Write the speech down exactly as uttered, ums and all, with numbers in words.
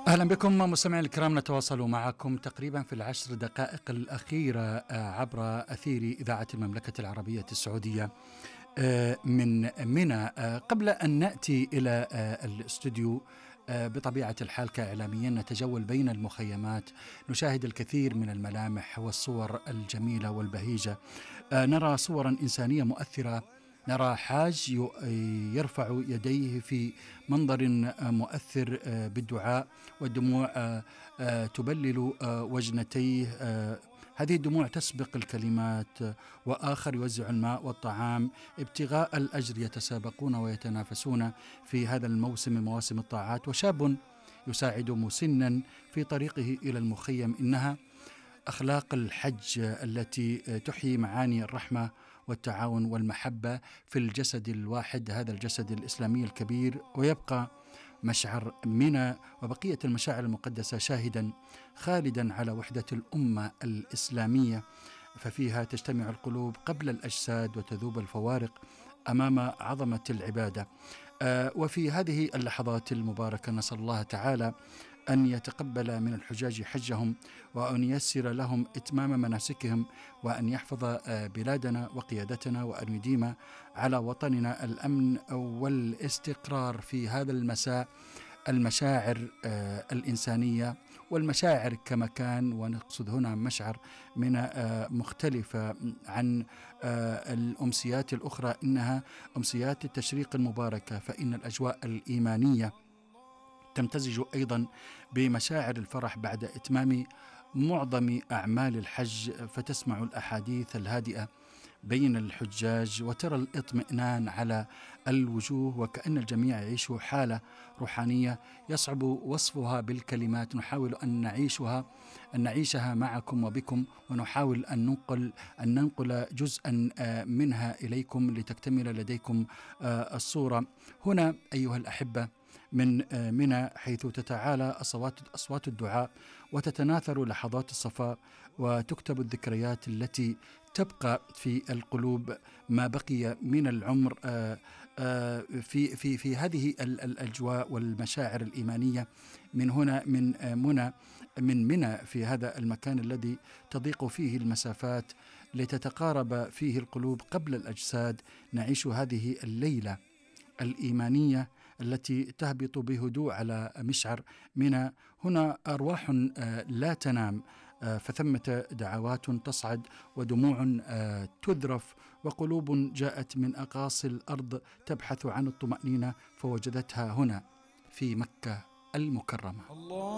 أهلا بكم مستمعي الكرام، نتواصل معكم تقريبا في العشر دقائق الأخيرة عبر أثير إذاعة المملكة العربية السعودية من منى. قبل أن نأتي إلى الاستوديو، بطبيعة الحال كإعلاميين نتجول بين المخيمات، نشاهد الكثير من الملامح والصور الجميلة والبهيجة. نرى صورا إنسانية مؤثرة، نرى حاج يرفع يديه في منظر مؤثر بالدعاء، والدموع تبلل وجنتيه. هذه الدموع تسبق الكلمات. وآخر يوزع الماء والطعام ابتغاء الأجر، يتسابقون ويتنافسون في هذا الموسم، مواسم الطاعات. وشاب يساعد مسنا في طريقه إلى المخيم. إنها أخلاق الحج التي تحيي معاني الرحمة والتعاون والمحبة في الجسد الواحد، هذا الجسد الإسلامي الكبير. ويبقى مشعر منى وبقية المشاعر المقدسة شاهدا خالدا على وحدة الأمة الإسلامية، ففيها تجتمع القلوب قبل الأجساد وتذوب الفوارق أمام عظمة العبادة. آه وفي هذه اللحظات المباركة نسأل الله تعالى أن يتقبل من الحجاج حجهم، وأن ييسر لهم إتمام مناسكهم، وأن يحفظ بلادنا وقيادتنا، وأن يديم على وطننا الأمن والاستقرار في هذا المساء. المشاعر الإنسانية والمشاعر كمكان، ونقصد هنا مشعر من مختلفة عن الأمسيات الأخرى، إنها أمسيات التشريق المباركة، فإن الأجواء الإيمانية تمتزج أيضا بمشاعر الفرح بعد إتمام معظم أعمال الحج، فتسمع الأحاديث الهادئة بين الحجاج، وترى الاطمئنان على الوجوه، وكأن الجميع يعيش حالة روحانية يصعب وصفها بالكلمات. نحاول أن نعيشها أن نعيشها معكم وبكم، ونحاول أن ننقل أن ننقل جزءا منها إليكم لتكتمل لديكم الصورة. هنا أيها الأحبة من منى، حيث تتعالى أصوات أصوات الدعاء، وتتناثر لحظات الصفاء، وتكتب الذكريات التي تبقى في القلوب ما بقي من العمر في في في هذه الأجواء والمشاعر الإيمانية. من هنا من منى من منى في هذا المكان الذي تضيق فيه المسافات لتتقارب فيه القلوب قبل الأجساد، نعيش هذه الليلة الإيمانية التي تهبط بهدوء على مشعر منى. هنا أرواح لا تنام، فثمة دعوات تصعد، ودموع تذرف، وقلوب جاءت من أقاصي الأرض تبحث عن الطمأنينة، فوجدتها هنا في مكة المكرمة.